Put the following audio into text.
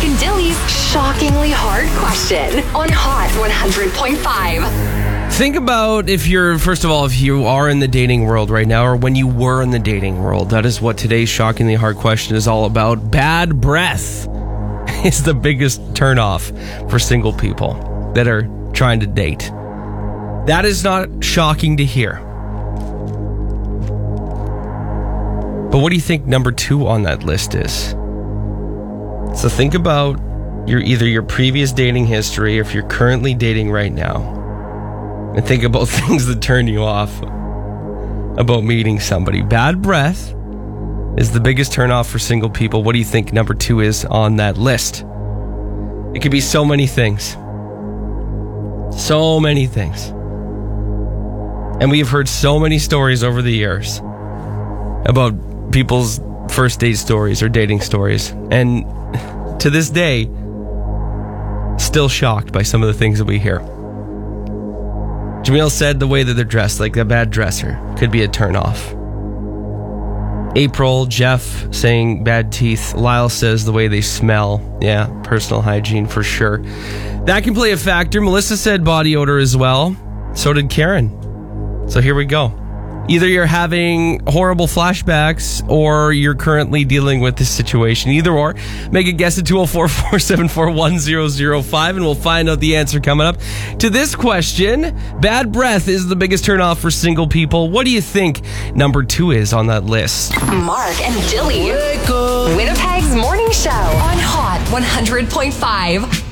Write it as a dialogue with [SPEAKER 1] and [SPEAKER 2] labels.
[SPEAKER 1] and Dilly's shockingly hard question on Hot 100.5.
[SPEAKER 2] Think about if you are in the dating world right now, or when you were in the dating world. That is what today's shockingly hard question is all about. Bad breath is the biggest turnoff for single people that are trying to date. That is not shocking to hear. But what do you think number 2 on that list is? So think about either your previous dating history, or if you're currently dating right now, and think about things that turn you off about meeting somebody. Bad breath is the biggest turnoff for single people. What do you think number 2 is on that list? It could be so many things. So many things. And we have heard so many stories over the years about people's first date stories or dating stories. And to this day, still shocked by some of the things that we hear. Jamil said the way that they're dressed, like a bad dresser, could be a turnoff. April, Jeff saying bad teeth. Lyle says the way they smell. Yeah, personal hygiene for sure. That can play a factor. Melissa said body odor as well. So did Karen. So here we go. Either you're having horrible flashbacks or you're currently dealing with this situation. Either or, make a guess at 204-474-1005 and we'll find out the answer coming up. To this question, bad breath is the biggest turnoff for single people. What do you think number 2 is on that list?
[SPEAKER 1] Mark and Dilly. Winnipeg's morning show on Hot 100.5.